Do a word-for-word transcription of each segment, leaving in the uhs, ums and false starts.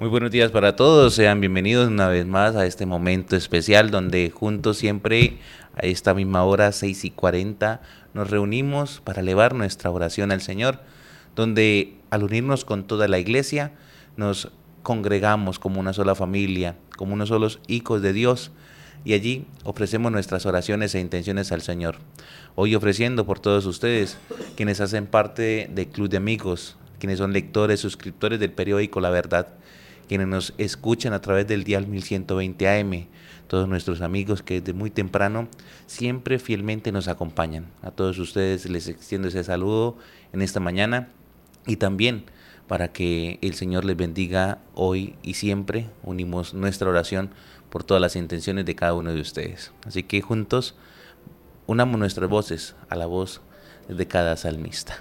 Muy buenos días para todos, sean bienvenidos una vez más a este momento especial donde juntos siempre a esta misma hora, seis y cuarenta, nos reunimos para elevar nuestra oración al Señor, donde al unirnos con toda la iglesia nos congregamos como una sola familia, como unos solos hijos de Dios, y allí ofrecemos nuestras oraciones e intenciones al Señor. Hoy ofreciendo por todos ustedes, quienes hacen parte del Club de Amigos, quienes son lectores, suscriptores del periódico La Verdad, quienes nos escuchan a través del dial mil ciento veinte A M, todos nuestros amigos que desde muy temprano siempre fielmente nos acompañan. A todos ustedes les extiendo ese saludo en esta mañana y también para que el Señor les bendiga hoy y siempre. Unimos nuestra oración por todas las intenciones de cada uno de ustedes. Así que juntos unamos nuestras voces a la voz de cada salmista.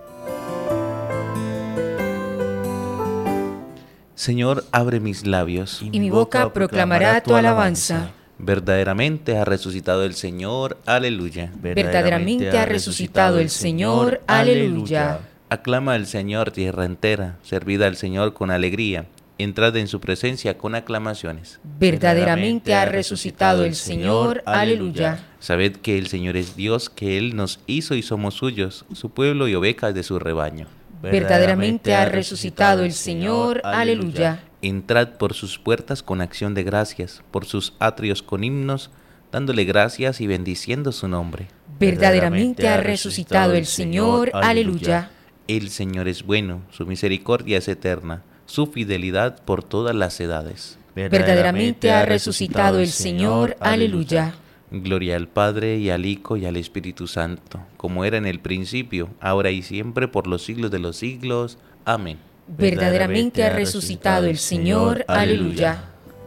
Señor, abre mis labios, y mi boca proclamará tu alabanza. Verdaderamente ha resucitado el Señor, aleluya. Verdaderamente ha resucitado el Señor, aleluya. Aclama al Señor, tierra entera, servid al Señor con alegría, entrad en su presencia con aclamaciones. Verdaderamente ha resucitado el Señor, aleluya. Sabed que el Señor es Dios, que Él nos hizo y somos suyos, su pueblo y ovejas de su rebaño. Verdaderamente ha resucitado el Señor, aleluya. Entrad por sus puertas con acción de gracias, por sus atrios con himnos, dándole gracias y bendiciendo su nombre. Verdaderamente ha resucitado el Señor, aleluya. El Señor es bueno, su misericordia es eterna, su fidelidad por todas las edades. Verdaderamente ha resucitado el Señor, aleluya. Gloria al Padre, y al Hijo, y al Espíritu Santo, como era en el principio, ahora y siempre, por los siglos de los siglos. Amén. Verdaderamente ha resucitado el Señor, aleluya.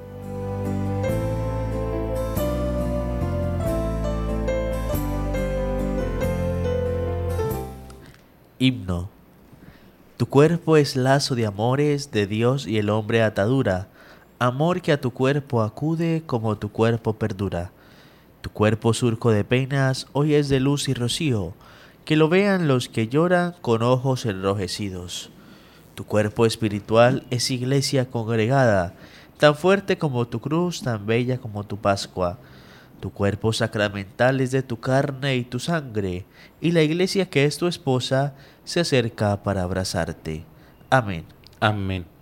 Himno. Tu cuerpo es lazo de amores, de Dios y el hombre atadura, amor que a tu cuerpo acude como tu cuerpo perdura. Tu cuerpo surco de penas hoy es de luz y rocío, que lo vean los que lloran con ojos enrojecidos. Tu cuerpo espiritual es iglesia congregada, tan fuerte como tu cruz, tan bella como tu Pascua. Tu cuerpo sacramental es de tu carne y tu sangre, y la iglesia que es tu esposa se acerca para abrazarte. Amén. Amén.